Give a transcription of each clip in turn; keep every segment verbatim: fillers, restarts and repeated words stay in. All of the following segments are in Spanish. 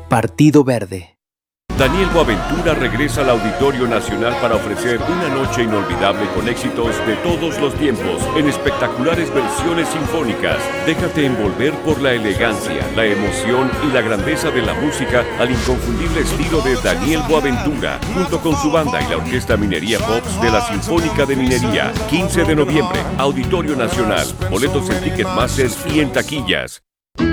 Partido Verde. Daniel Boaventura regresa al Auditorio Nacional para ofrecer una noche inolvidable con éxitos de todos los tiempos en espectaculares versiones sinfónicas. Déjate envolver por la elegancia, la emoción y la grandeza de la música al inconfundible estilo de Daniel Boaventura, junto con su banda y la Orquesta Minería Pops de la Sinfónica de Minería. quince de noviembre, Auditorio Nacional. Boletos en Ticketmaster y en taquillas.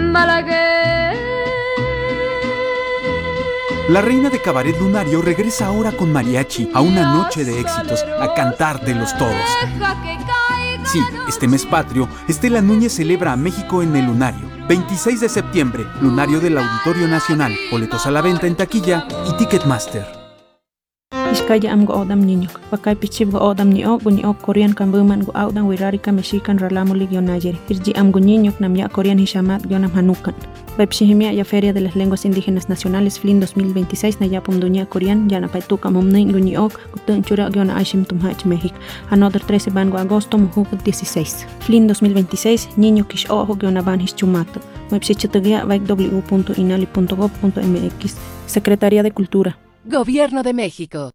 La reina de Cabaret Lunario regresa ahora con mariachi a una noche de éxitos, a cantártelos todos. Sí, este mes patrio, Estela Núñez celebra a México en el Lunario. veintiséis de septiembre, Lunario del Auditorio Nacional. Boletos a la venta en taquilla y Ticketmaster. Iskaya am go odam niño, pakai pichib go odam ni ok ni ok Korean kan buman go odam wirari ka mexican ralamo ligio nayer. Irji am go niño nam ya Korean hishamat gionam hanukan. Baipshihimia ya Feria de las Lenguas Indígenas Nacionales F L I N dos mil veintiséis na ya pumduña Korean ya na paituka mumnei go ni ok gutun chura giona aishim tumhach México. Another trece ban go agosto mujuk dieciséis. F L I N dos mil veintiséis niño kish ojo giona ban hischumato. Baipshichitagia vaik w punto inali punto gov punto m x. Secretaría de Cultura. Gobierno de México.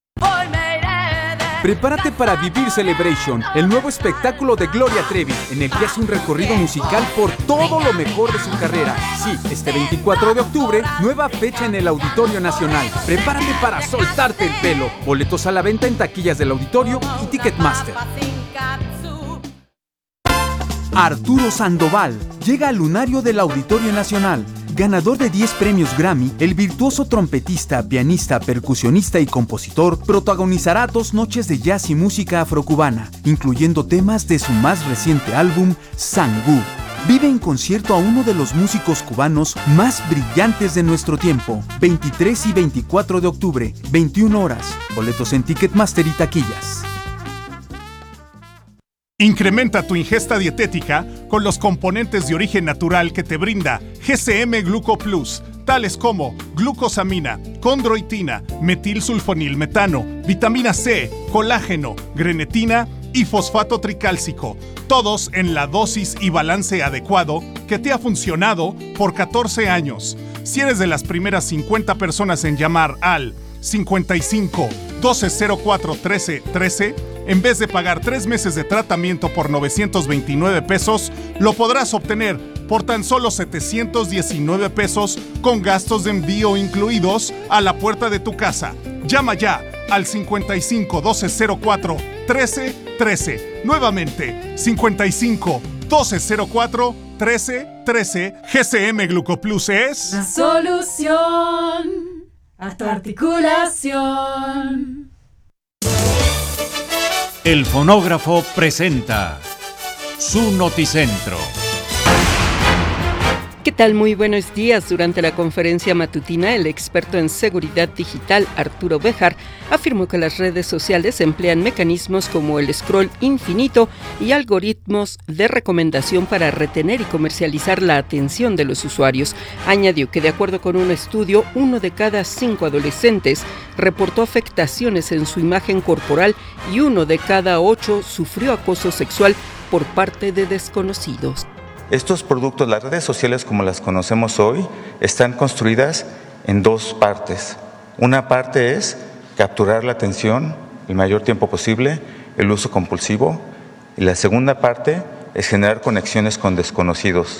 Prepárate para vivir Celebration, el nuevo espectáculo de Gloria Trevi, en el que hace un recorrido musical por todo lo mejor de su carrera. Sí, este veinticuatro de octubre, nueva fecha en el Auditorio Nacional. Prepárate para soltarte el pelo. Boletos a la venta en taquillas del Auditorio y Ticketmaster. Arturo Sandoval llega al Lunario del Auditorio Nacional. Ganador de diez premios Grammy, el virtuoso trompetista, pianista, percusionista y compositor protagonizará dos noches de jazz y música afrocubana, incluyendo temas de su más reciente álbum, Sangú. Vive en concierto a uno de los músicos cubanos más brillantes de nuestro tiempo. veintitrés y veinticuatro de octubre, veintiuna horas. Boletos en Ticketmaster y taquillas. Incrementa tu ingesta dietética con los componentes de origen natural que te brinda G C M Gluco Plus, tales como glucosamina, condroitina, metilsulfonilmetano, vitamina C, colágeno, grenetina y fosfato tricálcico, todos en la dosis y balance adecuado que te ha funcionado por catorce años. Si eres de las primeras cincuenta personas en llamar al cincuenta y cinco, doce cero cuatro, trece, trece, en vez de pagar tres meses de tratamiento por novecientos veintinueve pesos, lo podrás obtener por tan solo setecientos diecinueve pesos con gastos de envío incluidos a la puerta de tu casa. Llama ya al cincuenta y cinco, doce cero cuatro, trece, trece. Nuevamente, cincuenta y cinco, doce cero cuatro, trece, trece. G C M Glucoplus es la solución a tu articulación. El Fonógrafo presenta su Noticentro. ¿Qué tal? Muy buenos días. Durante la conferencia matutina, el experto en seguridad digital Arturo Béjar afirmó que las redes sociales emplean mecanismos como el scroll infinito y algoritmos de recomendación para retener y comercializar la atención de los usuarios. Añadió que de acuerdo con un estudio, uno de cada cinco adolescentes reportó afectaciones en su imagen corporal y uno de cada ocho sufrió acoso sexual por parte de desconocidos. Estos productos, las redes sociales como las conocemos hoy, están construidas en dos partes. Una parte es capturar la atención el mayor tiempo posible, el uso compulsivo, y la segunda parte es generar conexiones con desconocidos.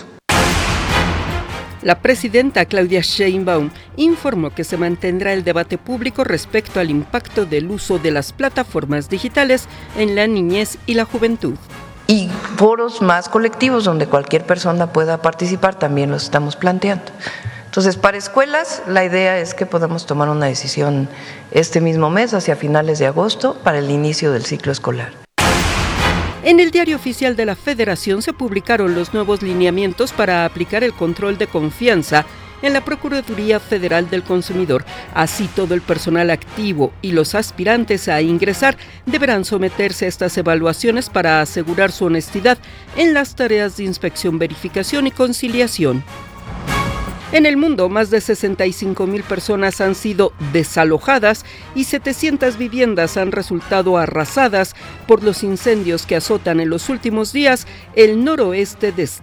La presidenta Claudia Sheinbaum informó que se mantendrá el debate público respecto al impacto del uso de las plataformas digitales en la niñez y la juventud. Y foros más colectivos donde cualquier persona pueda participar también los estamos planteando. Entonces, para escuelas, la idea es que podamos tomar una decisión este mismo mes, hacia finales de agosto, para el inicio del ciclo escolar. En el Diario Oficial de la Federación se publicaron los nuevos lineamientos para aplicar el control de confianza en la Procuraduría Federal del Consumidor. Así, todo el personal activo y los aspirantes a ingresar deberán someterse a estas evaluaciones para asegurar su honestidad en las tareas de inspección, verificación y conciliación. En el mundo, más de sesenta y cinco mil personas han sido desalojadas y setecientas viviendas han resultado arrasadas por los incendios que azotan en los últimos días el noroeste de